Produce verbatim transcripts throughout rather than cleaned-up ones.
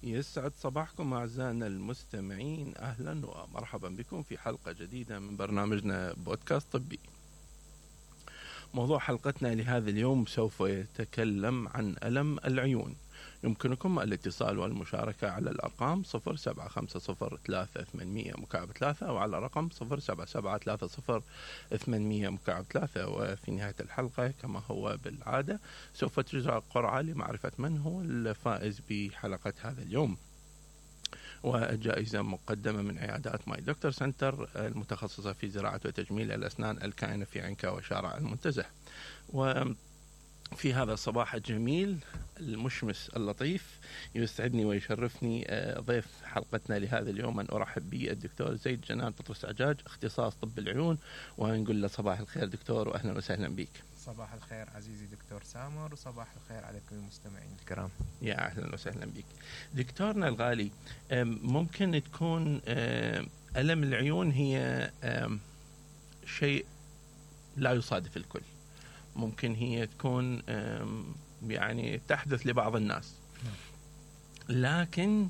يسعد صباحكم أعزائنا المستمعين، أهلا ومرحبا بكم في حلقة جديدة من برنامجنا بودكاست طبي. موضوع حلقتنا لهذا اليوم سوف يتكلم عن ألم العيون. يمكنكم الاتصال والمشاركة على الأرقام صفر سبعة خمسة صفر ثلاثة ثمانمية مكعب ثلاثة أو على رقم صفر سبعة سبعة ثلاثة صفر ثمانمية مكعب ثلاثة. وفي نهاية الحلقة كما هو بالعادة سوف تجرى قرعة لمعرفة من هو الفائز بحلقة هذا اليوم، والجائزة مقدمة من عيادات ماي دكتور سنتر المتخصصة في زراعة وتجميل الأسنان الكائنة في عنكا وشارع المنتزه. وفي هذا الصباح الجميل المشمس اللطيف يسعدني ويشرفني ضيف حلقتنا لهذا اليوم أن أرحب به الدكتور زيد جنان بطرس عجاج، اختصاص طب العيون، ونقول له صباح الخير دكتور وأهلا وسهلا بك. صباح الخير عزيزي دكتور سامر، وصباح الخير على كل المستمعين الكرام. يا أهلا وسهلا بك دكتورنا الغالي. ممكن تكون ألم العيون هي شيء لا يصادف الكل، ممكن هي تكون يعني تحدث لبعض الناس، لكن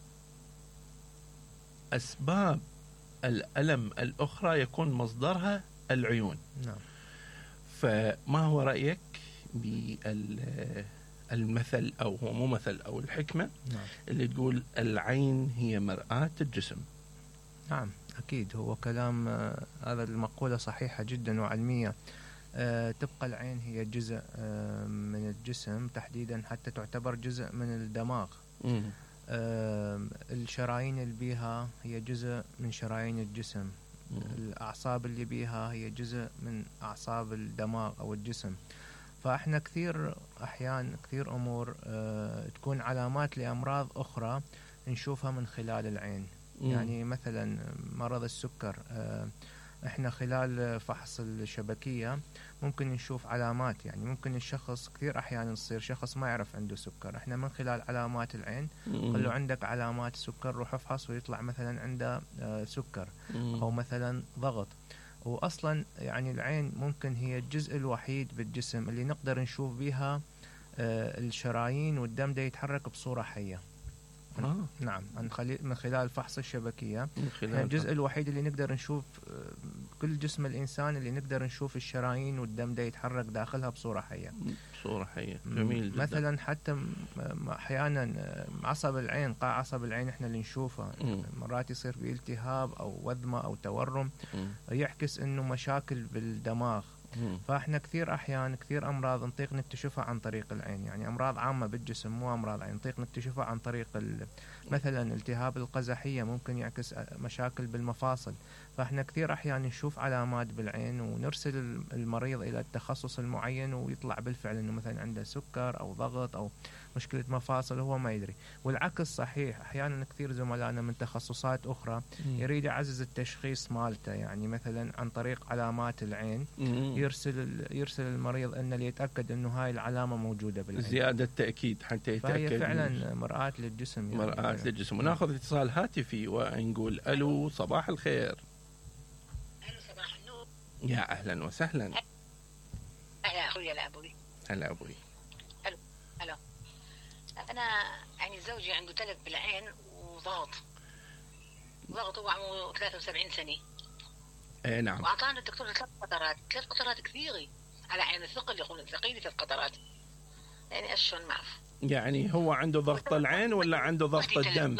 أسباب الألم الأخرى يكون مصدرها العيون. نعم. فما هو رأيك بالمثل أو هو مو مثل أو الحكمة نعم. اللي تقول العين هي مرآة الجسم؟ نعم أكيد، هو كلام آه هذا المقولة صحيحة جدا وعلمية. آه تبقى العين هي جزء آه من الجسم، تحديدا حتى تعتبر جزء من الدماغ. آه الشرايين اللي بيها هي جزء من شرايين الجسم. الأعصاب اللي بيها هي جزء من أعصاب الدماغ أو الجسم. فإحنا كثير أحيان كثير أمور أه تكون علامات لأمراض أخرى نشوفها من خلال العين. مم. يعني مثلا مرض السكر، أه إحنا خلال فحص الشبكية ممكن نشوف علامات، يعني ممكن الشخص كثير أحيانا يصير شخص ما يعرف عنده سكر، إحنا من خلال علامات العين قل له عندك علامات سكر، روح افحص، ويطلع مثلا عنده آه سكر أو مثلا ضغط. وأصلا يعني العين ممكن هي الجزء الوحيد بالجسم اللي نقدر نشوف بها آه الشرايين والدم ده يتحرك بصورة حية. آه. نعم، من خلال فحص الشبكية يعني الجزء الوحيد اللي نقدر نشوف كل جسم الإنسان اللي نقدر نشوف الشرايين والدم ده يتحرك داخلها بصورة حية. بصورة حية، جميل جدا. مثلا حتى أحيانا عصب العين، قاع عصب العين إحنا اللي نشوفه مرات يصير فيه التهاب أو وذمة أو تورم، يحكس إنه مشاكل بالدماغ. فاحنا كثير احيان كثير امراض نطيق نكتشفها عن طريق العين، يعني امراض عامه بالجسم مو امراض عين نطيق نكتشفها عن طريق مثلا التهاب القزحيه ممكن يعكس مشاكل بالمفاصل. فاحنا كثير احيان نشوف علامات بالعين ونرسل المريض الى التخصص المعين، ويطلع بالفعل انه مثلا عنده سكر او ضغط او مشكله مفاصل هو ما يدري. والعكس صحيح، احيانا كثير زملائنا من تخصصات اخرى يريد يعزز التشخيص مالته، يعني مثلا عن طريق علامات العين يرسل يرسل المريض انه ليتاكد انه هاي العلامه موجوده بالعين، زياده تاكيد حتى يتاكد. فهي فعلا مرآة للجسم، يعني مرآة للجسم. وناخذ اتصال هاتفي ونقول الو صباح الخير. الو صباح النور. يا اهلا وسهلا. يا اخوي يا ابوي. هلا ابوي. الو الو انا يعني زوجي عنده تلف بالعين وضغط ضغط هو عمره ثلاثة وسبعين سنه. اي نعم. واعطانا الدكتور ثلاث قطرات ثلاث قطرات كثيره على عين الثقل، يقول ثقيله ثلاث قطرات، يعني اشون ما اعرف. يعني هو عنده ضغط العين ولا عنده ضغط الدم؟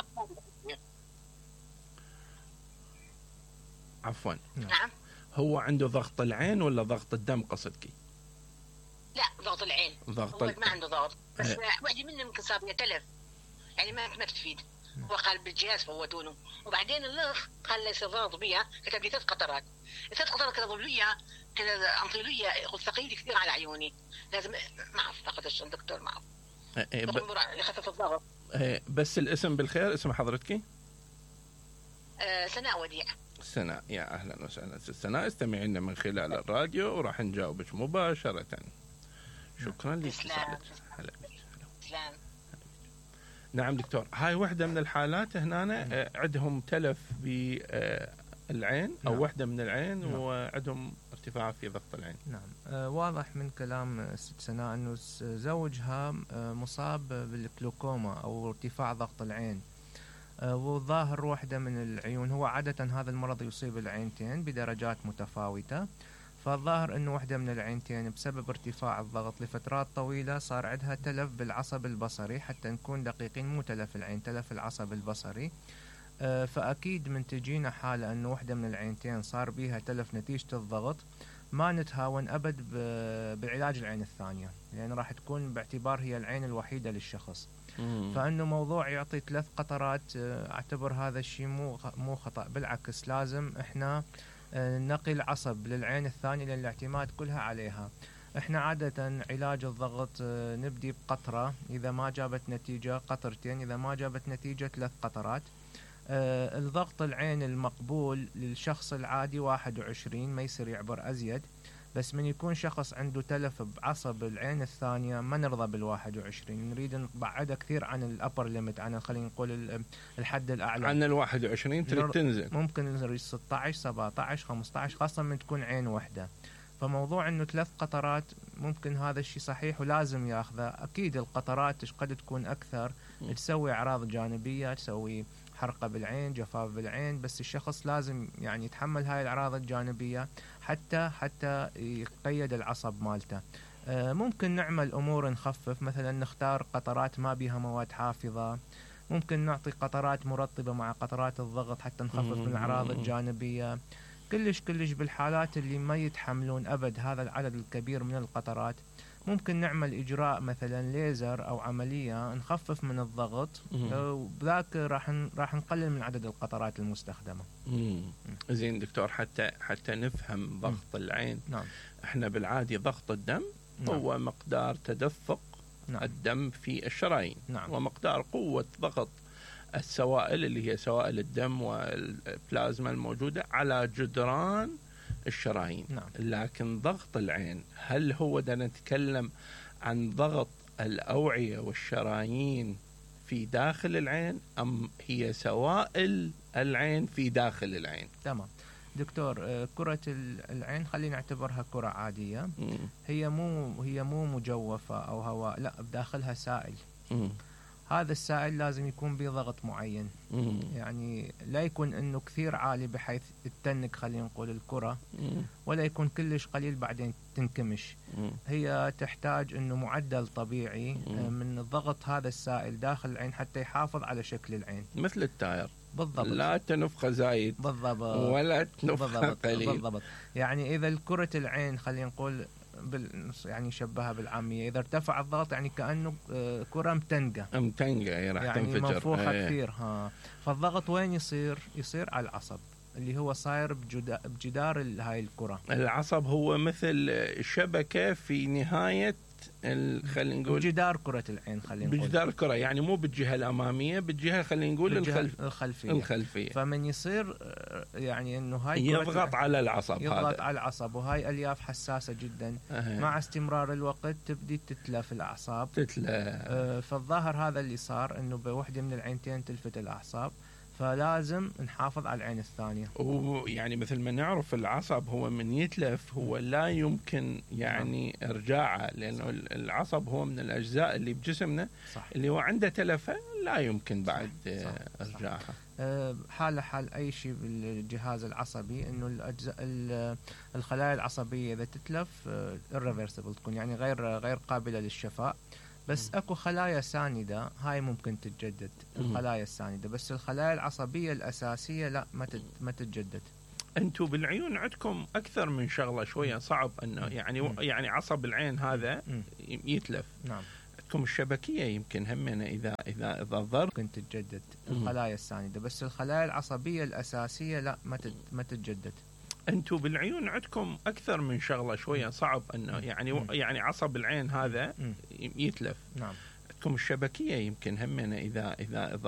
عفوا. نعم. هو عنده ضغط العين ولا ضغط الدم قصدك؟ لا ضغط العين. ضغط هو ما عنده ضغط، بس أه. واحده منهم يمكن صار له تلف، يعني ما ما بتفيد. هو قال بالجهاز فوتونه، وبعدين اللخ قال لي يصير ضغط بيها، كتب لي ثلاث قطرات ثلاث قطرات كذا ضبليه كذا انطيليه ثقيله كثير على عيوني، لازم ما اعرف اخذ الدكتور معه أه ب... يخفف الضغط. أه بس الاسم بالخير، اسم حضرتك؟ أه سناء وديع. سناء، يا اهلا وسهلا سناء، استمعي لنا من خلال الراديو وراح نجاوبك مباشره. شكرا لك. تسلم. هلا بك. تسلم. نعم دكتور، هاي وحده من الحالات هنا عندهم تلف بالعين او نعم. وحده من العين نعم. وعندهم ارتفاع في ضغط العين. نعم. آه واضح من كلام الست سناء أنه زوجها آه مصاب بالكلوكوما أو ارتفاع ضغط العين، آه والظاهر واحدة من العيون، هو عادة هذا المرض يصيب العينتين بدرجات متفاوتة، فالظاهر أنه واحدة من العينتين بسبب ارتفاع الضغط لفترات طويلة صار عندها تلف بالعصب البصري، حتى نكون دقيقين مو تلف العين، تلف العصب البصري. آه فأكيد من تجينا حالة أنه واحدة من العينتين صار بيها تلف نتيجة الضغط، ما نتهاون أبد بعلاج العين الثانية، لأن يعني راح تكون باعتبار هي العين الوحيدة للشخص. مم. فأنه موضوع يعطي ثلاث قطرات آه أعتبر هذا الشيء مو مو خطأ، بالعكس لازم إحنا نقي العصب للعين الثانية لأن الاعتماد كلها عليها. احنا عادة علاج الضغط نبدي بقطرة، إذا ما جابت نتيجة قطرتين، إذا ما جابت نتيجة ثلاث قطرات. آه الضغط العين المقبول للشخص العادي واحد وعشرين، ما يصير يعبر أزيد، بس من يكون شخص عنده تلف بعصب العين الثانية ما نرضى بالواحد وعشرين، نريد نبعده كثير عن الأبر ليميت، عن خلينا نقول الحد الأعلى، عن الواحد وعشرين تريد تنزل، ممكن نريد ستة عشر سبعة عشر خمسة عشر، خاصة من تكون عين واحدة. فموضوع انه ثلاث قطرات ممكن هذا الشيء صحيح ولازم ياخذه. اكيد القطرات قد تكون اكثر، م. تسوي اعراض جانبية، تسوي حرقة بالعين، جفاف بالعين، بس الشخص لازم يعني يتحمل هاي الاعراض الجانبية حتى حتى يقيد العصب مالته. آه ممكن نعمل امور نخفف، مثلا نختار قطرات ما بها مواد حافظة، ممكن نعطي قطرات مرطبة مع قطرات الضغط حتى نخفف من الاعراض الجانبية. كلش كلش بالحالات اللي ما يتحملون أبد هذا العدد الكبير من القطرات ممكن نعمل إجراء مثلا ليزر أو عملية نخفف من الضغط، وبذاك راح راح نقلل من عدد القطرات المستخدمة. زين دكتور، حتى حتى نفهم ضغط مم. العين. نعم. احنا بالعادي ضغط الدم نعم. هو مقدار تدفق نعم. الدم في الشرايين نعم. ومقدار قوة ضغط السوائل اللي هي سوائل الدم والبلازما الموجودة على جدران الشرايين. نعم. لكن ضغط العين هل هو ده نتكلم عن ضغط الأوعية والشرايين في داخل العين أم هي سوائل العين في داخل العين؟ تمام دكتور. كرة العين خلينا نعتبرها كرة عادية، م. هي مو هي مو مجوفة أو هواء، لا بداخلها سائل. م. هذا السائل لازم يكون بضغط معين، مم. يعني لا يكون انه كثير عالي بحيث تتنك خلينا نقول الكرة، مم. ولا يكون كلش قليل بعدين تنكمش. مم. هي تحتاج انه معدل طبيعي مم. من ضغط هذا السائل داخل العين حتى يحافظ على شكل العين، مثل التاير بالضبط، لا تنفخ زايد بالضبط ولا تنفخ قليل. بالضبط. يعني اذا الكرة العين خلينا نقول بال يعني شبهها بالعامية، إذا ارتفع الضغط يعني كأنه كرة متنقة متنقة راح يعني تنفجر، منفوخة ايه. كثير ها. فالضغط وين يصير؟ يصير على العصب اللي هو صاير بجدار هاي الكرة. العصب هو مثل شبكة في نهاية خلينا نقول بجدار كرة العين، خلينا نقول بجدار الكرة، يعني مو بالجهة الأمامية، بالجهة خلينا نقول الخلف... الخلفية. الخلفية. فمن يصير يعني إنه هاي يضغط على العصب، يضغط هذا. على العصب، وهاي ألياف حساسة جدا. أه. مع استمرار الوقت تبدي تتلف الأعصاب، تتلف. آه فالظاهر هذا اللي صار إنه بوحدة من العينتين تلفت الأعصاب، فلازم نحافظ على العين الثانية. ويعني مثل ما نعرف العصب هو من يتلف هو لا يمكن يعني نعم. ارجاعه، لأنه صح. العصب هو من الأجزاء اللي بجسمنا صح. اللي هو عنده تلفة لا يمكن بعد صح. صح. ارجاعها. أه حال حال أي شيء بالجهاز العصبي إنه الأجزاء الخلايا العصبية إذا تتلف irreversible تكون يعني غير غير قابلة للشفاء، بس اكو خلايا ساندة هاي ممكن تتجدد، الخلايا الساندة، بس الخلايا العصبية الأساسية لا ما ما تتجدد. انتم بالعيون عندكم اكثر من شغلة شوية صعب انه يعني م. يعني عصب العين هذا م. يتلف. نعم. عندكم الشبكية يمكن همنا اذا اذا اذا ضر ممكن تتجدد الخلايا الساندة، بس الخلايا العصبية الأساسية لا ما ما تتجدد. انتم بالعيون عندكم اكثر من شغله شويه صعب انه يعني م. يعني عصب العين هذا م. يتلف. نعم. عندكم الشبكيه يمكن همنا اذا اذا